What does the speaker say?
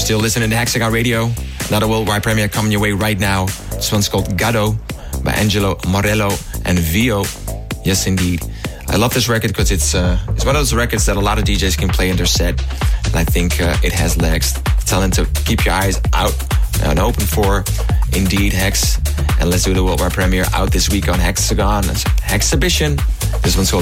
still listening to Hexagon Radio. Another worldwide premiere coming your way right now. This one's called Gado by Angelo Morello and Vio. Yes, indeed. I love this record because it's one of those records that a lot of DJs can play in their set. And I think it has legs. Tell them to keep your eyes out and open for, indeed, Hex. And let's do the worldwide premiere out this week on Hexagon. It's Hexhibition. This one's called